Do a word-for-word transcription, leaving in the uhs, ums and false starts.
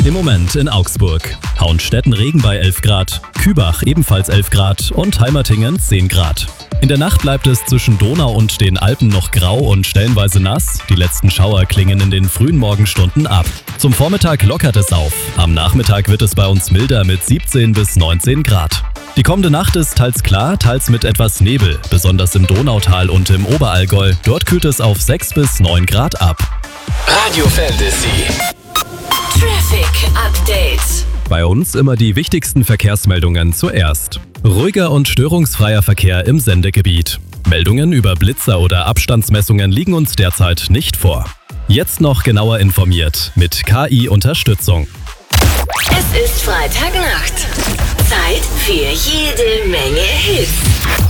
Im Moment in Augsburg. Hauenstetten Regen bei elf Grad, Kübach ebenfalls elf Grad und Heimertingen zehn Grad. In der Nacht bleibt es zwischen Donau und den Alpen noch grau und stellenweise nass. Die letzten Schauer klingen in den frühen Morgenstunden ab. Zum Vormittag lockert es auf. Am Nachmittag wird es bei uns milder mit siebzehn bis neunzehn Grad. Die kommende Nacht ist teils klar, teils mit etwas Nebel, besonders im Donautal und im Oberallgäu. Dort kühlt es auf sechs bis neun Grad ab. Radio Fantasy. Traffic Update. Bei uns immer die wichtigsten Verkehrsmeldungen zuerst. Ruhiger und störungsfreier Verkehr im Sendegebiet. Meldungen über Blitzer oder Abstandsmessungen liegen uns derzeit nicht vor. Jetzt noch genauer informiert mit K I-Unterstützung. Es ist Freitagnacht. Zeit für jede Menge Hits.